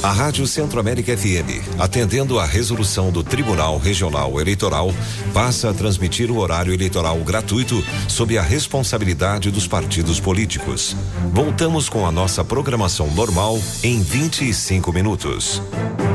A Rádio Centro-América FM, atendendo à resolução do Tribunal Regional Eleitoral, passa a transmitir o horário eleitoral gratuito sob a responsabilidade dos partidos políticos. Voltamos com a nossa programação normal em 25 minutos.